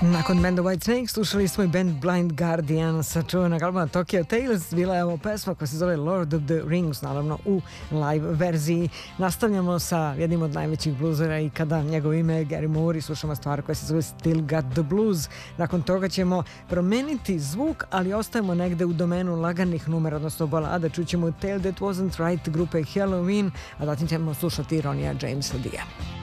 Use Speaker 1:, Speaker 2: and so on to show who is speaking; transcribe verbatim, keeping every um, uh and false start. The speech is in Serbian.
Speaker 1: Nakon benda White Snake slušali smo i band Blind Guardian sa čuvenog albuma Tokyo Tales. Bila je ovo pesma koja se zove Lord of the Rings, naravno u live verziji. Nastavljamo sa jednim od najvećih bluzera i kada njegovo ime je Gary Moore i slušamo stvar koja se zove Still Got the Blues. Nakon toga ćemo promeniti zvuk, ali ostajemo negde u domenu laganih numera, odnosno balada. Čućemo Tale That Wasn't Right grupe Halloween, a zatim ćemo slušati Ronija Jamesa Dia.